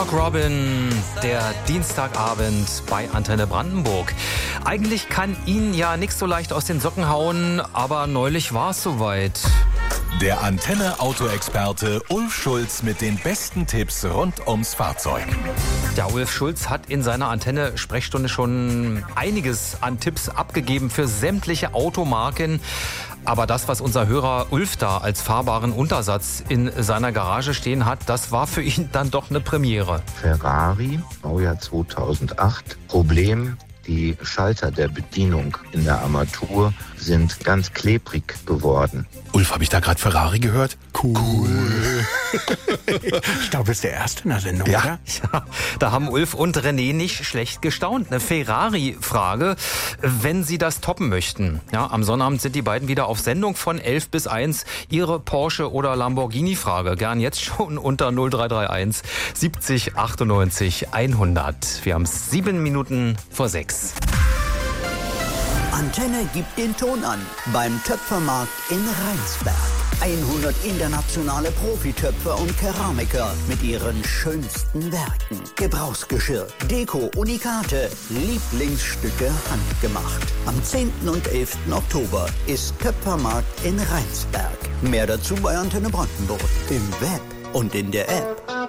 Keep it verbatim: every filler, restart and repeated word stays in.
Robin, der Dienstagabend bei Antenne Brandenburg. Eigentlich kann ihn ja nichts so leicht aus den Socken hauen, aber neulich war es soweit. Der Antenne-Auto-Experte Ulf Schulz mit den besten Tipps rund ums Fahrzeug. Der Ulf Schulz hat in seiner Antenne-Sprechstunde schon einiges an Tipps abgegeben für sämtliche Automarken. Aber das, was unser Hörer Ulf da als fahrbaren Untersatz in seiner Garage stehen hat, das war für ihn dann doch eine Premiere. Ferrari, Baujahr zweitausendacht. Problem: die Schalter der Bedienung in der Armatur sind ganz klebrig geworden. Ulf, habe ich da gerade Ferrari gehört? Cool. cool. Ich glaube, das ist der Erste in der Sendung, ja. oder? Ja, da haben Ulf und René nicht schlecht gestaunt. Eine Ferrari-Frage, wenn Sie das toppen möchten. Ja, am Sonnabend sind die beiden wieder auf Sendung von elf bis eins. Ihre Porsche- oder Lamborghini-Frage gern jetzt schon unter null drei drei eins siebzig achtundneunzig hundert. Wir haben sieben Minuten vor sechs. Antenne gibt den Ton an beim Töpfermarkt in Rheinsberg. hundert internationale Profitöpfer und Keramiker mit ihren schönsten Werken. Gebrauchsgeschirr, Deko, Unikate, Lieblingsstücke handgemacht. Am zehnten und elften Oktober ist Töpfermarkt in Rheinsberg. Mehr dazu bei Antenne Brandenburg im Web und in der App.